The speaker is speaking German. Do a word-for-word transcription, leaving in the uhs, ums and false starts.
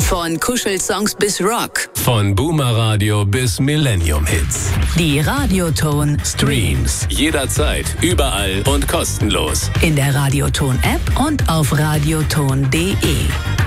Von Kuschelsongs bis Rock. Von Boomer Radio bis Millennium Hits. Die Radioton Streams. Jederzeit, überall und kostenlos. In der Radioton App und auf radioton punkt de.